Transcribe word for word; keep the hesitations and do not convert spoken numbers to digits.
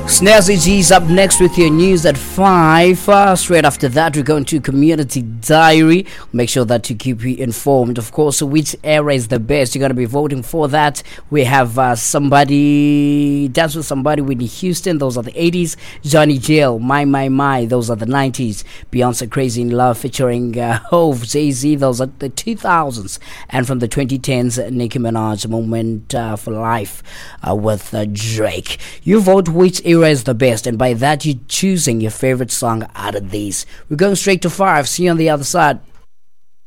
Snazzy G's up next with your news at five. Uh, straight after that, we're going to Community Diary. Make sure that you keep you informed, of course, which era is the best. You're going to be voting for that. We have uh, somebody, Dance with Somebody, Whitney Houston. Those are the eighties. Johnny Jail, My, My, My. Those are the nineties. Beyonce, Crazy in Love, featuring uh, Hove, Jay-Z. Those are the two thousands. And from the twenty tens, Nicki Minaj, Moment uh, for Life uh, with uh, Drake. You vote which era is the best, and by that you're choosing your favorite song out of these. We're going straight to five. See you on the other side.